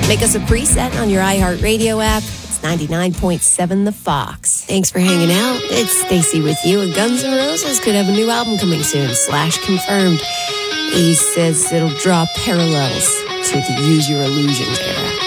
Make us a preset on your iHeartRadio app. It's 99.7 The Fox. Thanks for hanging out. It's Stacy with you. And Guns N' Roses could have a new album coming soon. Slash confirmed. He says it'll draw parallels to the Use Your Illusions era.